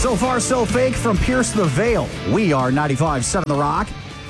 So Far So Fake from Pierce the Veil. We are 95.7 The Rock.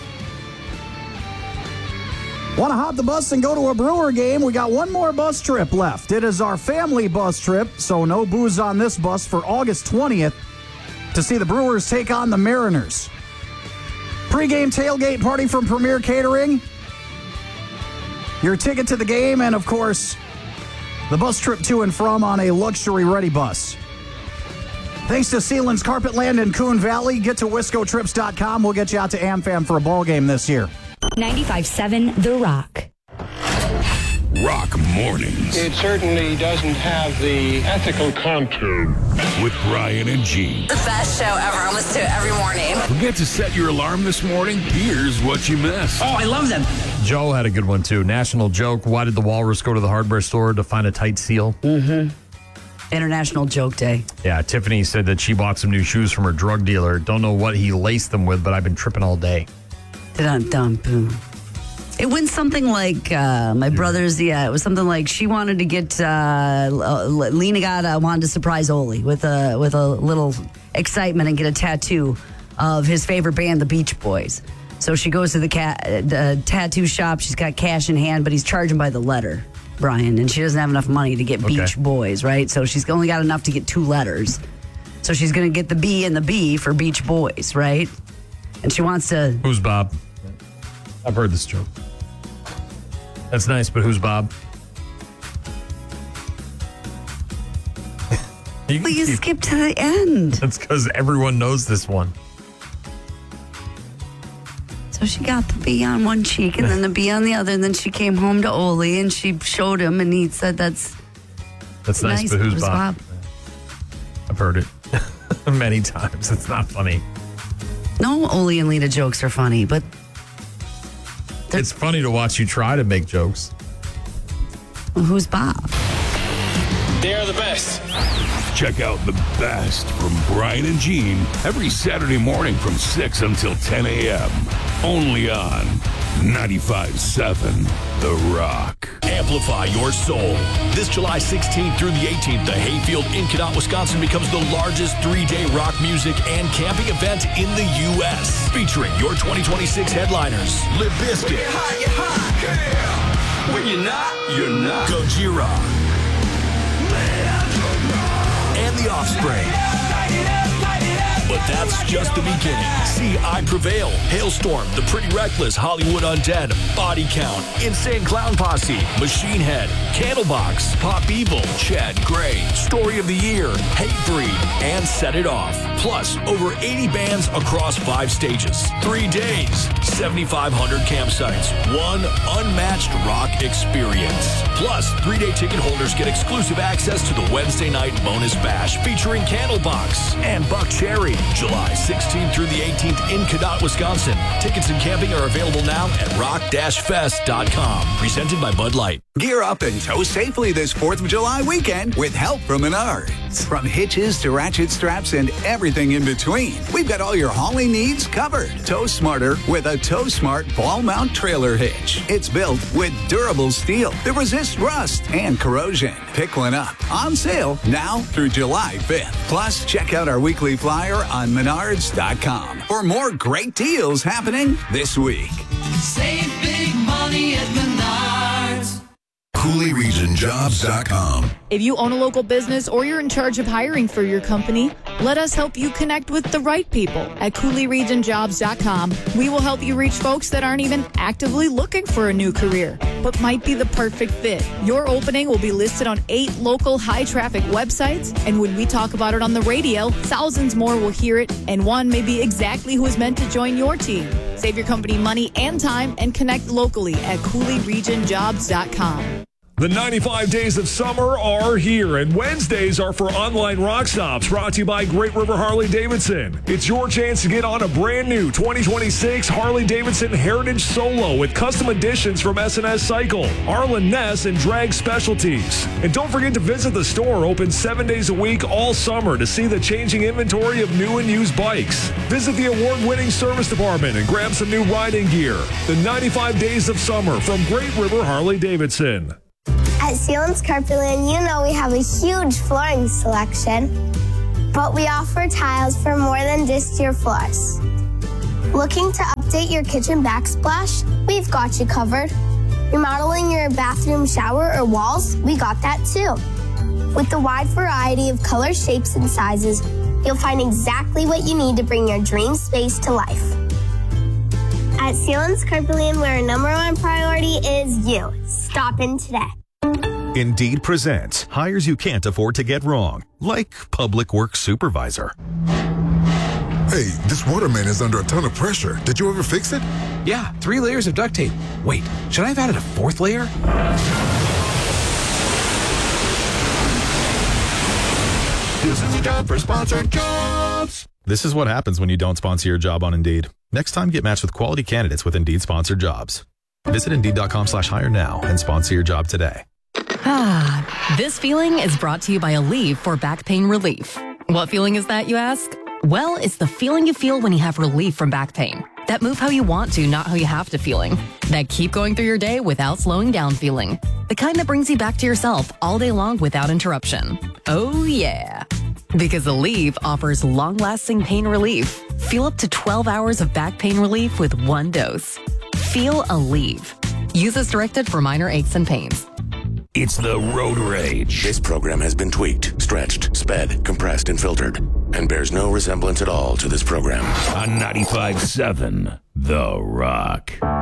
Want to hop the bus and go to a Brewer game? We got one more bus trip left. It is our family bus trip, so no booze on this bus for August 20th to see the Brewers take on the Mariners. Pre-game tailgate party from Premier Catering. Your ticket to the game, and of course, the bus trip to and from on a luxury-ready bus. Thanks to Sealands Carpetland in Coon Valley. Get to WiscoTrips.com. We'll get you out to AmFam for a ball game this year. 95.7 The Rock. Rock Mornings. It certainly doesn't have the ethical contour. With Brian and Gene. The best show ever. I listen to it every morning. Forget to set your alarm this morning? Here's what you missed. Oh, I love them. Joe had a good one, too. National joke. Why did the walrus go to the hardware store to find a tight seal? International Joke Day. Yeah, Tiffany said that she bought some new shoes from her drug dealer. Don't know what he laced them with, but I've been tripping all day. Dun-dun-boom. It went something like my brother's. Yeah, it was something like she wanted to get Lena wanted to surprise Oli with a little excitement and get a tattoo of his favorite band, the Beach Boys. So she goes to the tattoo shop. She's got cash in hand, but he's charging by the letter, Brian, and she doesn't have enough money to get Beach Boys, right? So she's only got enough to get 2 letters. So she's going to get the B and the B for Beach Boys, right? And she wants to. Who's Bob? I've heard this joke. That's nice, but who's Bob? You skipped to the end. That's because everyone knows this one. So she got the B on one cheek and then the B on the other, and then she came home to Oli and she showed him, and he said, "That's nice, but who's Bob?" I've heard it many times. It's not funny. No, Oli and Lena jokes are funny, but it's funny to watch you try to make jokes. Who's Bob? They're the best. Check out the best from Brian and Gene every Saturday morning from 6 until 10 a.m. Only on 95.7 The Rock. Amplify your soul. This July 16th through the 18th, the Hayfield in Cadott, Wisconsin becomes the largest 3-day rock music and camping event in the U.S. Featuring your 2026 headliners, Limp Bizkit. When you're not, you're not. Gojira. And The Offspring. But that's just the beginning. See I Prevail, Hailstorm, The Pretty Reckless, Hollywood Undead, Body Count, Insane Clown Posse, Machine Head, Candlebox, Pop Evil, Chad Gray, Story of the Year, Hatebreed, and Set It Off. Plus, over 80 bands across 5 stages. 3 days, 7,500 campsites, one unmatched rock experience. Plus, 3-day ticket holders get exclusive access to the Wednesday night bonus bash featuring Candlebox and Buck Cherry. July 16th through the 18th in Cadott, Wisconsin. Tickets and camping are available now at rock-fest.com. Presented by Bud Light. Gear up and tow safely this 4th of July weekend with help from Menards. From hitches to ratchet straps and everything in between, we've got all your hauling needs covered. Tow smarter with a Tow Smart ball mount trailer hitch. It's built with durable steel that resists rust and corrosion. Pick one up. On sale now through July 5th. Plus, check out our weekly flyer on Menards.com for more great deals happening this week. Save big money at Menards. CooleyRegionJobs.com. If you own a local business or you're in charge of hiring for your company, let us help you connect with the right people at CooleyRegionJobs.com. We will help you reach folks that aren't even actively looking for a new career, but might be the perfect fit. Your opening will be listed on 8 local high-traffic websites, and when we talk about it on the radio, thousands more will hear it, and one may be exactly who is meant to join your team. Save your company money and time and connect locally at CooleyRegionJobs.com. The 95 days of summer are here, and Wednesdays are for online rock stops brought to you by Great River Harley-Davidson. It's your chance to get on a brand new 2026 Harley-Davidson Heritage Solo with custom additions from S&S Cycle, Arlen Ness, and Drag Specialties. And don't forget to visit the store, open 7 days a week all summer, to see the changing inventory of new and used bikes. Visit the award-winning service department and grab some new riding gear. The 95 days of summer from Great River Harley-Davidson. At Sealands Carpetland, you know we have a huge flooring selection. But we offer tiles for more than just your floors. Looking to update your kitchen backsplash? We've got you covered. Remodeling your bathroom shower or walls? We got that too. With the wide variety of colors, shapes, and sizes, you'll find exactly what you need to bring your dream space to life. At Sealands Carpeland, where our number one priority is you. Stop in today. Indeed presents hires you can't afford to get wrong, like public works supervisor. Hey, this waterman is under a ton of pressure. Did you ever fix it? Yeah, 3 layers of duct tape. Wait, should I have added a 4th layer? This is a job for Sponsored Jobs. This is what happens when you don't sponsor your job on Indeed. Next time, get matched with quality candidates with Indeed Sponsored Jobs. Visit Indeed.com/hire now and sponsor your job today. This feeling is brought to you by Aleve for back pain relief. What feeling is that, you ask? Well, it's the feeling you feel when you have relief from back pain. That move how you want to, not how you have to feeling. That keep going through your day without slowing down feeling. The kind that brings you back to yourself all day long without interruption. Oh, yeah. Because Aleve offers long-lasting pain relief. Feel up to 12 hours of back pain relief with 1 dose. Feel Aleve. Use as directed for minor aches and pains. It's the Road Rage. This program has been tweaked, stretched, sped, compressed, and filtered, and bears no resemblance at all to this program. On 95.7 The Rock.